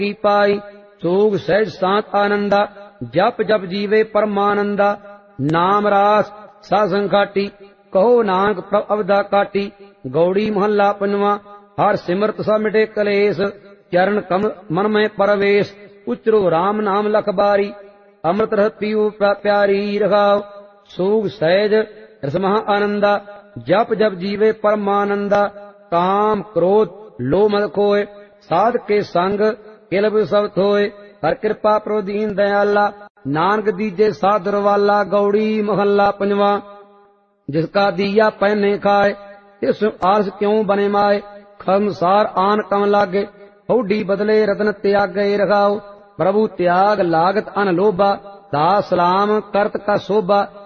की पाई। सोग सहज शांत आनंदा, जप जप जीवे परमानंदा। नाम रास सासंग घाटी, कहो नानक प्रभ अवधा काटी। गौड़ी महला पंजवा। हर सिमरत सब मिटे कलेश, चरण कम मन में परवेश। उचरो राम नाम लख बारी, अमृत रस पीऊ प्यारी रखाओ। सोग सहज रस महा आनंदा, जप जप जीवे परमानंदा। काम क्रोध लो मद खोए, साध के संग किलब सब थोए। हर कृपा प्रभु दीन दयाला, नानक दीजे सादर वाला। गौड़ी महला पंजवा। जिसका दिया पहने खाए, तिस आलस क्यों बने माए। खंसार आन कम लागे, हौडी बदले रतन त्यागे रखाओ। प्रभु त्याग लागत अन लोभा, दास सलाम करत का शोभा।